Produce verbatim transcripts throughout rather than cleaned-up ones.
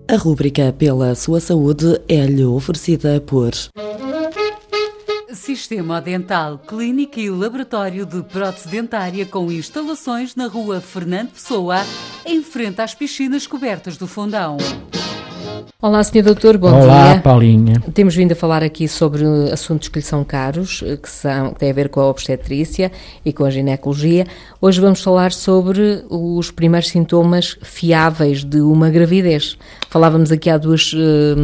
A rúbrica Pela Sua Saúde é-lhe oferecida por Sistema Dental, clínica e laboratório de prótese dentária com instalações na rua Fernando Pessoa, em frente às piscinas cobertas do Fundão. Olá, senhor doutor, bom Olá, dia. Olá, Paulinha. Temos vindo a falar aqui sobre assuntos que lhe são caros, que, são, que têm a ver com a obstetrícia e com a ginecologia. Hoje vamos falar sobre os primeiros sintomas fiáveis de uma gravidez. Falávamos aqui há, duas,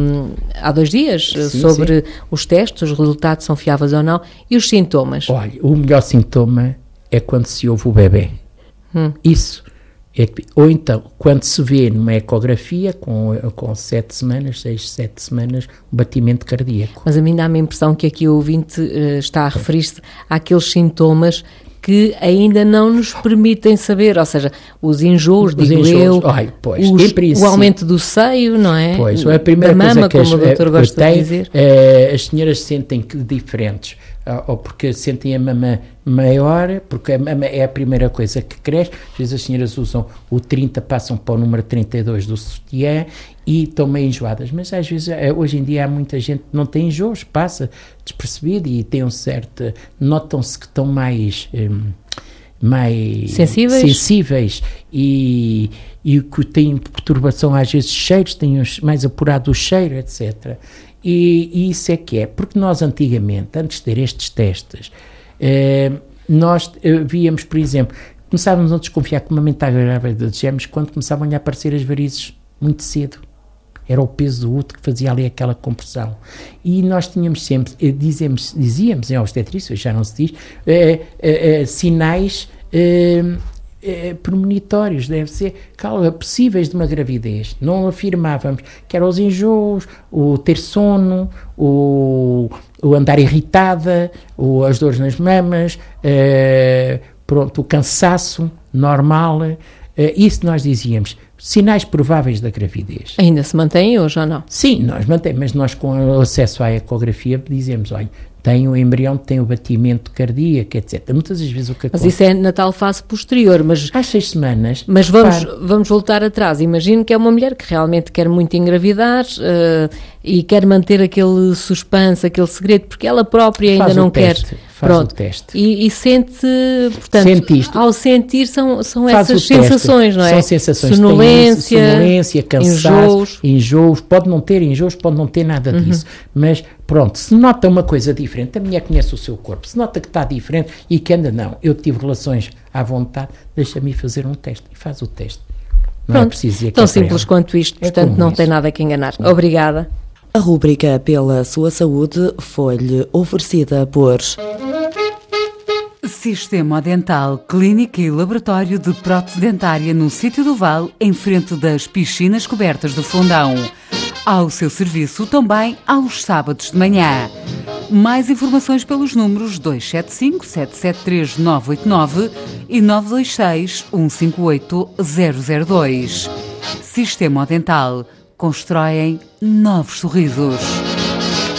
há dois dias sim, sobre sim. os testes, os resultados são fiáveis ou não, e os sintomas. Olha, o melhor sintoma é quando se ouve o bebê. Hum. Isso. É que, ou então, quando se vê numa ecografia com, com sete semanas, seis, sete semanas, um batimento cardíaco. Mas a mim dá-me a impressão que aqui o ouvinte uh, está a referir-se àqueles sintomas que ainda não nos permitem saber, ou seja, os enjoos, os digo enjoos, eu, olha, pois, os, o aumento do seio, não é? Pois, a primeira da coisa mama, que como as, o doutor gosta tem, de dizer. É, as senhoras sentem que diferentes, ou porque sentem a mama maior, porque a mama é a primeira coisa que cresce. Às vezes as senhoras usam o trinta, passam para o número trinta e dois do sutiã e estão meio enjoadas, mas às vezes, hoje em dia há muita gente que não tem enjoos, passa despercebido e tem um certo, notam-se que estão mais... Hum, mais sensíveis, sensíveis e, e que têm perturbação às vezes cheiros, têm mais apurado o cheiro, etcétera. E, e isso é que é, porque nós antigamente, antes de ter estes testes, eh, nós eh, víamos, por exemplo, começávamos a desconfiar que uma mente estava grávida de gêmeos quando começavam a aparecer as varizes muito cedo. Era o peso do útero que fazia ali aquela compressão. E nós tínhamos sempre, eh, dizemos, dizíamos em obstetrícia, já não se diz, eh, eh, eh, sinais eh, eh, premonitórios, deve ser, calma, possíveis de uma gravidez. Não afirmávamos que eram os enjoos, o ter sono, o, o andar irritada, o, as dores nas mamas, eh, pronto, o cansaço normal, eh, isso nós dizíamos. Sinais prováveis da gravidez. Ainda se mantém hoje ou não? Sim, nós mantemos, mas nós com o acesso à ecografia dizemos, olha, tem o embrião, tem o batimento cardíaco, etcétera. Muitas das vezes o que Mas isso é na tal fase posterior, mas... Às seis semanas... Mas vamos, vamos voltar atrás. Imagino que é uma mulher que realmente quer muito engravidar uh, e quer manter aquele suspense, aquele segredo, porque ela própria ainda faz não o quer... Teste, faz Pronto. o teste. E, e sente, portanto, Sentiste. ao sentir são, são faz essas sensações, não é? São sensações. Sonolência, tem sonolência, cansaço, enjoos. enjoos. Pode não ter enjoos, pode não ter nada disso. Uhum. Mas, pronto, se nota uma coisa diferente, a mulher conhece o seu corpo, se nota que está diferente e que anda, não, eu tive relações à vontade, deixa-me fazer um teste. E faz o teste. Não Pronto, é preciso dizer que tão é simples quanto isto, é portanto não isso. tem nada que enganar. Não. Obrigada. A rúbrica Pela Sua Saúde foi-lhe oferecida por Sistema Dental, clínica e laboratório de prótese dentária no Sítio do Vale, em frente das piscinas cobertas do Fundão. Ao seu serviço também aos sábados de manhã. Mais informações pelos números dois sete cinco, sete sete três, nove oito nove e nove dois seis, um cinco oito, zero zero dois. Sistema Dental. Constroem novos sorrisos.